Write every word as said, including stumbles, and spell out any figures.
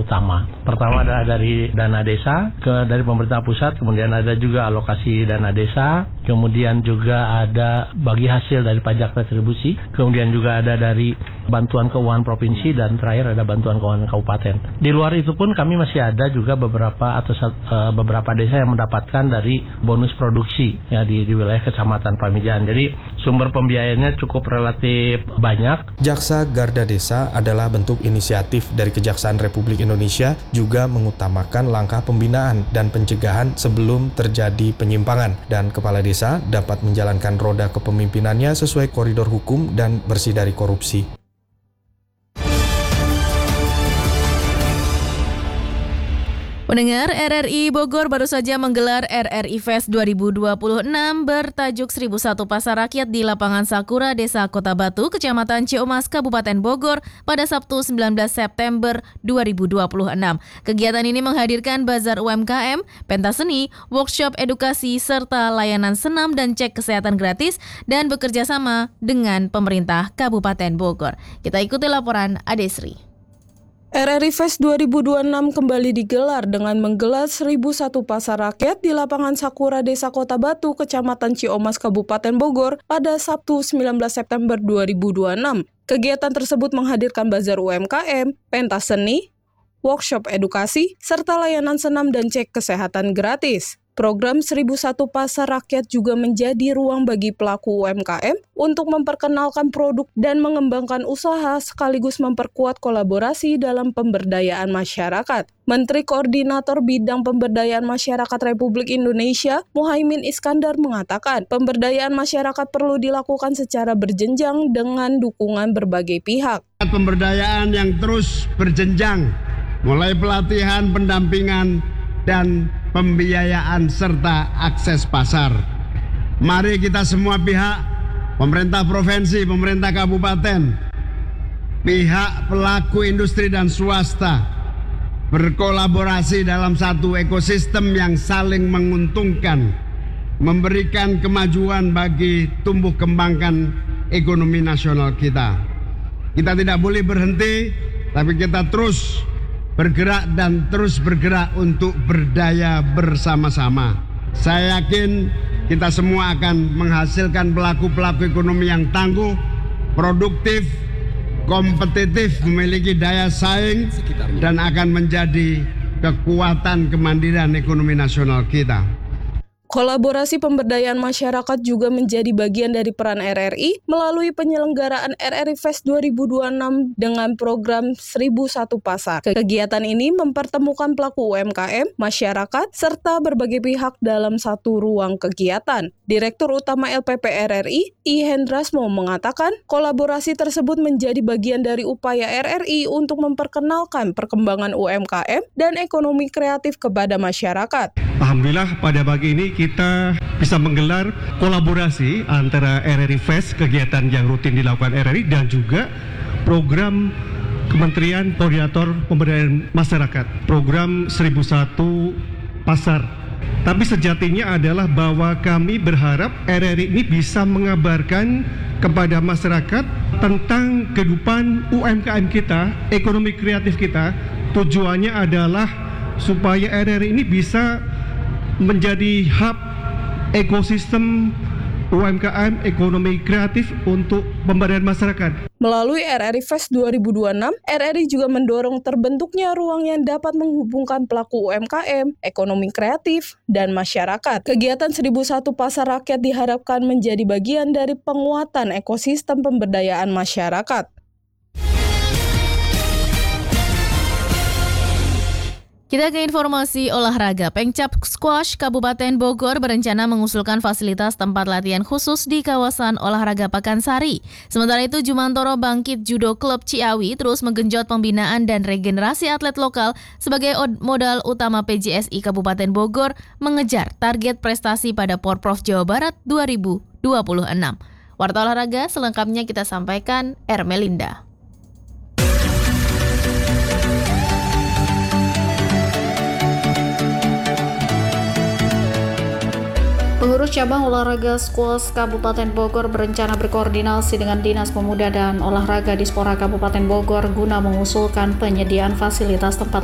utama. Pertama adalah dari dana desa, ke dari pemerintah pusat, kemudian ada juga alokasi dana desa, kemudian juga ada bagi hasil dari pajak retribusi, kemudian juga ada dari bantuan keuangan provinsi, dan terakhir ada bantuan keuangan kabupaten. Di luar itu pun kami masih ada juga beberapa atau uh, beberapa desa yang mendapatkan dari bonus produksi ya di, di wilayah Kecamatan Pamijahan. Jadi sumber pembiayaannya cukup relatif banyak. Jaksa Garda Desa adalah bentuk inisiatif dari Kejaksaan Republik Indonesia, juga mengutamakan langkah pembinaan dan pencegahan sebelum terjadi penyimpangan, dan kepala desa dapat menjalankan roda kepemimpinannya sesuai koridor hukum dan bersih dari korupsi. Pendengar, R R I Bogor baru saja menggelar R R I Fest dua ribu dua puluh enam bertajuk seribu satu Pasar Rakyat di Lapangan Sakura, Desa Kota Batu, Kecamatan Ciamas, Kabupaten Bogor pada Sabtu sembilan belas September dua ribu dua puluh enam. Kegiatan ini menghadirkan bazar U M K M, pentas seni, workshop edukasi, serta layanan senam dan cek kesehatan gratis dan bekerja sama dengan pemerintah Kabupaten Bogor. Kita ikuti laporan Adesri. R R I Fest dua ribu dua puluh enam kembali digelar dengan menggelar seribu satu Pasar Rakyat di Lapangan Sakura, Desa Kota Batu, Kecamatan Ciamas, Kabupaten Bogor pada Sabtu sembilan belas September dua ribu dua puluh enam. Kegiatan tersebut menghadirkan bazar U M K M, pentas seni, workshop edukasi, serta layanan senam dan cek kesehatan gratis. Program seribu satu Pasar Rakyat juga menjadi ruang bagi pelaku U M K M untuk memperkenalkan produk dan mengembangkan usaha sekaligus memperkuat kolaborasi dalam pemberdayaan masyarakat. Menteri Koordinator Bidang Pemberdayaan Masyarakat Republik Indonesia, Muhaimin Iskandar, mengatakan pemberdayaan masyarakat perlu dilakukan secara berjenjang dengan dukungan berbagai pihak. Pemberdayaan yang terus berjenjang, mulai pelatihan, pendampingan, dan pembiayaan serta akses pasar. Mari kita semua pihak, pemerintah provinsi, pemerintah kabupaten, pihak pelaku industri dan swasta berkolaborasi dalam satu ekosistem yang saling menguntungkan, memberikan kemajuan bagi tumbuh kembangkan ekonomi nasional kita. Kita tidak boleh berhenti, tapi kita terus bergerak dan terus bergerak untuk berdaya bersama-sama. Saya yakin kita semua akan menghasilkan pelaku-pelaku ekonomi yang tangguh, produktif, kompetitif, memiliki daya saing, dan akan menjadi kekuatan kemandirian ekonomi nasional kita. Kolaborasi pemberdayaan masyarakat juga menjadi bagian dari peran R R I melalui penyelenggaraan R R I Fest dua ribu dua puluh enam dengan program seribu satu Pasar. Kegiatan ini mempertemukan pelaku U M K M, masyarakat, serta berbagai pihak dalam satu ruang kegiatan. Direktur Utama L P P R R I, I Hendrasmo, mengatakan kolaborasi tersebut menjadi bagian dari upaya R R I untuk memperkenalkan perkembangan U M K M dan ekonomi kreatif kepada masyarakat. Alhamdulillah pada pagi ini kita bisa menggelar kolaborasi antara R R I Fest, kegiatan yang rutin dilakukan R R I, dan juga program Kementerian Koordinator Pemberdayaan Masyarakat, program seribu satu Pasar. Tapi sejatinya adalah bahwa kami berharap R R I ini bisa mengabarkan kepada masyarakat tentang kehidupan U M K M kita, ekonomi kreatif kita. Tujuannya adalah supaya R R I ini bisa menjadi hub ekosistem U M K M, ekonomi kreatif untuk pemberdayaan masyarakat. Melalui R R I Fest dua ribu dua puluh enam, R R I juga mendorong terbentuknya ruang yang dapat menghubungkan pelaku U M K M, ekonomi kreatif, dan masyarakat. Kegiatan seribu satu Pasar Rakyat diharapkan menjadi bagian dari penguatan ekosistem pemberdayaan masyarakat. Kita ke informasi olahraga. Pengcap Squash Kabupaten Bogor berencana mengusulkan fasilitas tempat latihan khusus di kawasan olahraga Pakansari. Sementara itu, Jumantoro Bangkit Judo Club Ciawi terus menggenjot pembinaan dan regenerasi atlet lokal sebagai modal utama P J S I Kabupaten Bogor mengejar target prestasi pada Porprov Jawa Barat dua ribu dua puluh enam. Warta olahraga selengkapnya kita sampaikan Ermelinda. Pengurus Cabang Olahraga Squash Kabupaten Bogor berencana berkoordinasi dengan Dinas Pemuda dan Olahraga Dispora Kabupaten Bogor guna mengusulkan penyediaan fasilitas tempat